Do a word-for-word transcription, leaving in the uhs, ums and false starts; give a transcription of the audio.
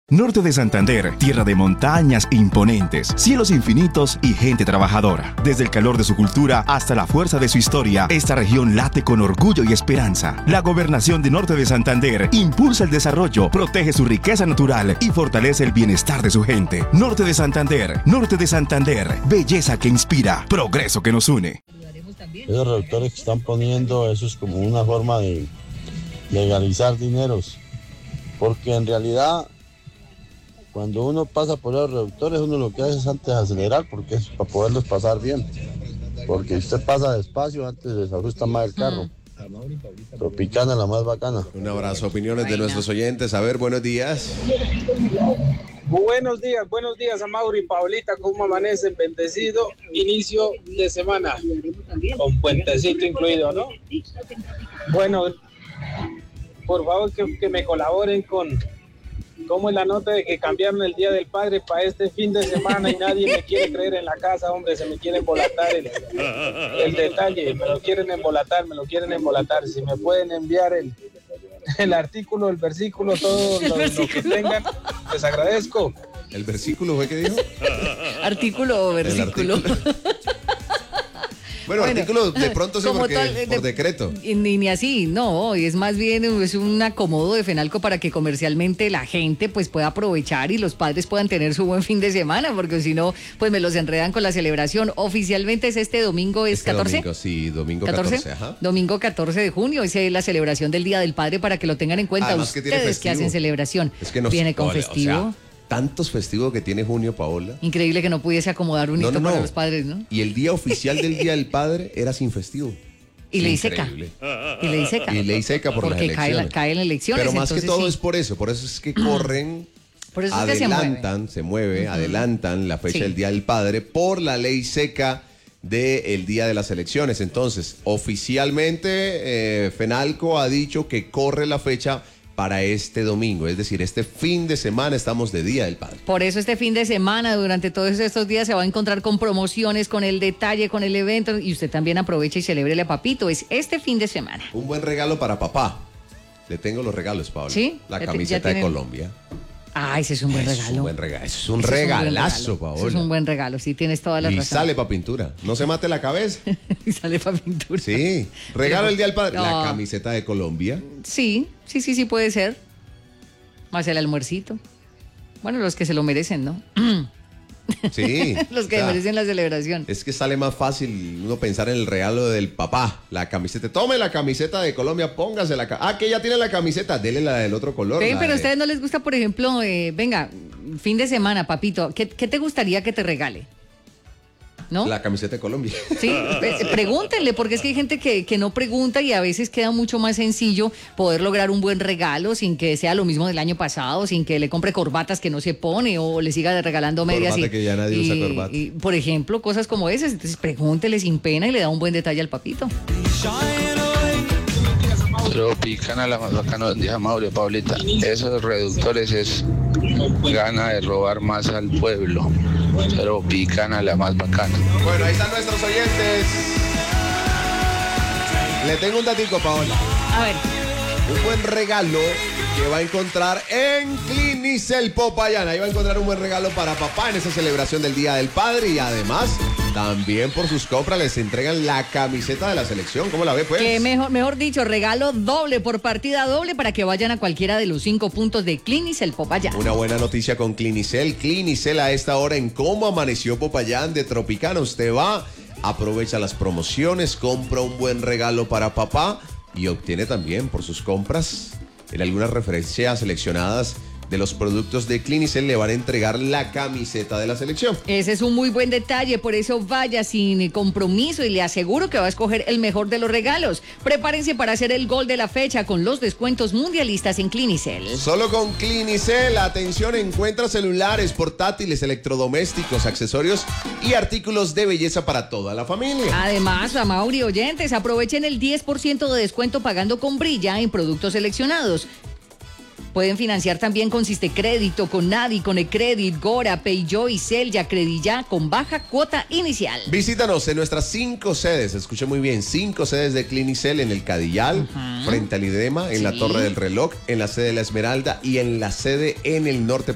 Norte de Santander, tierra de montañas imponentes, cielos infinitos y gente trabajadora. Desde el calor de su cultura hasta la fuerza de su historia, esta región late con orgullo y esperanza. La gobernación de Norte de Santander impulsa el desarrollo, protege su riqueza natural y fortalece el bienestar de su gente. Norte de Santander, Norte de Santander, belleza que inspira, progreso que nos une. Esos reductores que están poniendo, eso es como una forma de legalizar dineros, porque en realidad cuando uno pasa por los reductores, uno lo que hace es antes acelerar, porque es para poderlos pasar bien. Porque usted pasa despacio, antes se ajusta más el carro. Tropicana, la más bacana. Un abrazo, opiniones de nuestros oyentes. A ver, buenos días. Buenos días, buenos días a Mauri y Paulita. ¿Cómo amanecen? Bendecido inicio de semana. Con puentecito incluido, ¿no? Bueno, por favor que, que me colaboren con... ¿Cómo es la nota de que cambiaron el Día del Padre para este fin de semana y nadie me quiere creer en la casa, hombre? Se me quiere embolatar el, el detalle, me lo quieren embolatar, me lo quieren embolatar. Si me pueden enviar el, el artículo, el versículo, todo lo, lo que tengan, les agradezco. ¿El versículo fue que dijo? Artículo o versículo. Bueno, bueno, artículo de pronto sí porque, tal, de, por decreto. Ni, ni así, no, es más bien es un acomodo de Fenalco para que comercialmente la gente pues pueda aprovechar y los padres puedan tener su buen fin de semana, porque si no, pues me los enredan con la celebración. Oficialmente es este domingo, ¿es este catorce? Domingo, sí, domingo catorce, catorce ajá. Domingo catorce de junio, es la celebración del Día del Padre para que lo tengan en cuenta. Además, ustedes que, que hacen celebración. Es que nos, viene con festivo. O sea, tantos festivos que tiene junio, Paola. Increíble que no pudiese acomodar un hito no, no, no. para los padres, ¿no? Y el día oficial del Día del Padre era sin festivo. Y ley seca. Y ley seca. Y ley seca por Porque las cae elecciones. Porque cae en elecciones. Pero más que todo sí. es por eso. Por eso es que corren, por eso es adelantan, que se mueve, se mueve uh-huh. adelantan la fecha sí. del Día del Padre por la ley seca del día de las elecciones. Entonces, oficialmente, eh, Fenalco ha dicho que corre la fecha para este domingo, es decir, este fin de semana estamos de Día del Padre. Por eso este fin de semana, durante todos estos días se va a encontrar con promociones, con el detalle, con el evento, y usted también aprovecha y celébrele a papito, es este fin de semana. Un buen regalo para papá. Le tengo los regalos, Pablo. ¿Sí? La camiseta de Colombia. Ah, ese es un buen es regalo. Un buen regalo. Eso es un ese regalazo, es un Paola. Eso es un buen regalo, sí, tienes toda la y razón. Y sale para pintura. No se mate la cabeza. Y sale para pintura. Sí. Regalo Pero, el Día del Padre. No. La camiseta de Colombia. Sí, sí, sí, sí puede ser. Más el almuercito. Bueno, los que se lo merecen, ¿no? Sí. Los que o sea, merecen la celebración. Es que sale más fácil uno pensar en el regalo del papá. La camiseta. Tome la camiseta de Colombia, póngase la. Ah, que ya tiene la camiseta, dele la del otro color. Sí, pero de... a ustedes no les gusta, por ejemplo, eh, venga, fin de semana, papito, ¿qué, ¿qué te gustaría que te regale? ¿No? La camiseta de Colombia. Sí, pregúntenle, porque es que hay gente que, que no pregunta y a veces queda mucho más sencillo poder lograr un buen regalo sin que sea lo mismo del año pasado, sin que le compre corbatas que no se pone o le siga regalando medias. Corbata y, que ya nadie y, usa corbata. Y, por ejemplo, cosas como esas. Entonces pregúntele sin pena y le da un buen detalle al papito. Tropicana, la más bacana, dije Mauro, Paulita. Esos reductores es gana de robar más al pueblo. Tropicana, la más bacana. Bueno, ahí están nuestros oyentes. Le tengo un datico, Paola. A ver. Un buen regalo que va a encontrar en Clinicel Popayán. Ahí va a encontrar un buen regalo para papá en esa celebración del Día del Padre. Y además, también por sus compras les entregan la camiseta de la selección. ¿Cómo la ve, pues? Que mejor, mejor dicho, regalo doble por partida doble para que vayan a cualquiera de los cinco puntos de Clinicel Popayán. Una buena noticia con Clinicel. Clinicel a esta hora en Cómo Amaneció Popayán de Tropicana. Usted va, aprovecha las promociones, compra un buen regalo para papá y obtiene también por sus compras en algunas referencias seleccionadas de los productos de Clinicel le van a entregar la camiseta de la selección. Ese es un muy buen detalle, por eso vaya sin compromiso y le aseguro que va a escoger el mejor de los regalos. Prepárense para hacer el gol de la fecha con los descuentos mundialistas en Clinicel. Solo con Clinicel, atención, encuentra celulares, portátiles, electrodomésticos, accesorios y artículos de belleza para toda la familia. Además, a Mauri oyentes, aprovechen el diez por ciento de descuento pagando con Brilla en productos seleccionados. Pueden financiar también con Sistecrédito, con Nadi, con Ecredit, Gora, Payjoy y Celya, Credilla con baja cuota inicial. Visítanos en nuestras cinco sedes, escuche muy bien, cinco sedes de Clinicel en el Cadillal, uh-huh. frente al IDEMA, en sí. la Torre del Reloj, en la sede de La Esmeralda y en la sede en el norte